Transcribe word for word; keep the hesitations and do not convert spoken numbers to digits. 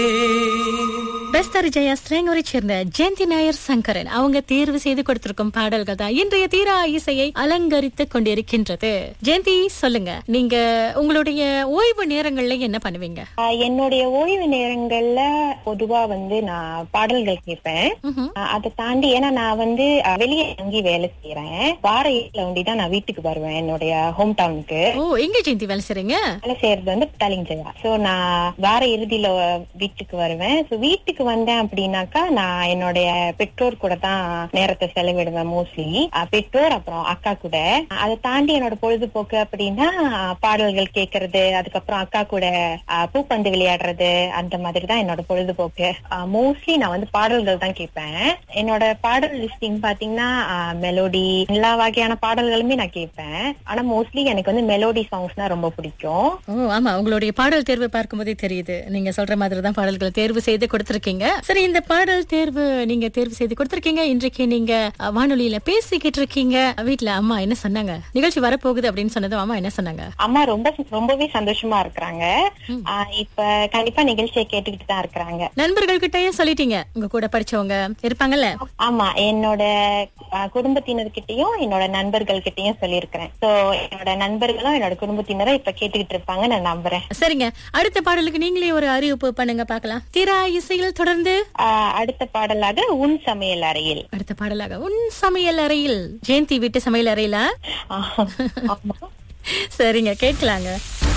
Pester Jaya ஸ்ரேங்கூரை சேர்ந்த ஜெயந்தி நாயர் சங்கரன் அவங்க தேர்வு செய்து கொடுத்திருக்கும் பாடல்கள் தான் இன்றைய தீரா இசையை அலங்கரித்துக் கொண்டிருக்கின்றது. ஜெயந்தி, சொல்லுங்க, நீங்க உங்களுடைய ஓய்வு நேரங்கள்ல என்ன பண்ணுவீங்க? ஆஹ் என்னுடைய ஓய்வு நேரங்கள்ல பொதுவா வந்து நான் பாடல்கள் கேட்பேன். ஆஹ் அதை தாண்டி ஏன்னா நான் வந்து ஆஹ் வெளியே தங்கி வேலை செய்யறேன். வார ஏழுல ஒண்டிதான் நான் வீட்டுக்கு வருவேன், என்னுடைய ஹோம் டவுனுக்கு. ஓ, எங்க ஜெயந்தி வேலை செய்றீங்க? வேலை செய்யறது வந்து பட்டாலிங் ஜெயா. சோ நான் வார இறுதியில வீட்டுக்கு வருவேன். சோ வீட்டுக்கு வந்தேன் அப்படின்னாக்கா நான் என்னுடைய பெற்றோர் கூட தான் நேரத்தை செலவிடுவேன் மோஸ்ட்லி. பெற்றோர் அப்புறம் அக்கா கூட. அதை தாண்டி என்னோட பொழுதுபோக்கு அப்படின்னா பாடல்கள் கேட்கறது, அதுக்கப்புறம் அக்கா கூட பூப்பந்து விளையாடுறது, அந்த மாதிரி தான் என்னோட பொழுதுபோக்கு. மோஸ்ட்லி நான் வந்து பாடல்கள் தான் கேட்பேன். என்னோட பாடல் லிஸ்டிங் பாத்தீங்கன்னா மெலோடி, எல்லா வகையான பாடல்களுமே நான் கேட்பேன். ஆனா மோஸ்ட்லி எனக்கு வந்து மெலோடி சாங்ஸ்னா ரொம்ப பிடிக்கும். ஓ ஆமா, உங்களுடைய பாடல் தேர்வு பார்க்கும் போதே தெரியுது, நீங்க சொல்ற மாதிரி தான் பாடல்களை தேர்வு செய்து கொடுத்திருக்கீங்க. சரி, இந்த பாடல் தேர்வு நீங்க தேர்வு செய்து கொடுத்திருக்கீங்க. இன்றைக்கு நீங்க வானொலியில பேசிக்கிட்டு இருக்கீங்க. வீட்டுல அம்மா என்ன சொன்னாங்க? நிகழ்ச்சி வரப்போகுது அப்படின்னு சொன்னதும் அம்மா என்ன சொன்னாங்க? அம்மா ரொம்ப ரொம்பவே சந்தோஷமா இருக்கிறாங்க. இப்ப கண்டிப்பா நிகழ்ச்சியை கேட்டுக்கிட்டு தான் இருக்கிறாங்க. நண்பர்கள் கிட்டயும் சொல்லிட்டீங்க, உங்க கூட படிச்சவங்க இருப்பாங்கல்ல? ஆமா, என்னோட குடும்பத்தினர்கிட்டயும் என்னோட நண்பர்கள் கிட்டயும் சொல்லியிருக்கிறேன். சோ என்னோட நண்பர்களும் என்னோட குடும்பத்தினரும் இப்ப கேட்டுக்கிட்டு இருப்பாங்க, நான் நம்புறேன். சரிங்க, அடுத்த பாடலுக்கு நீங்களே ஒரு அறிவிப்பு பண்ணுங்க பாக்கலாம். தீரா இசையில் தொடர்ந்து அடுத்த பாடலாக உன் சமையல் அறையில். அடுத்த பாடலாக உன் சமையல் அறையில். ஜெயந்தி வீட்டு சமையல் அறையில. ஆமா. சரிங்க, கேட்கலாங்க.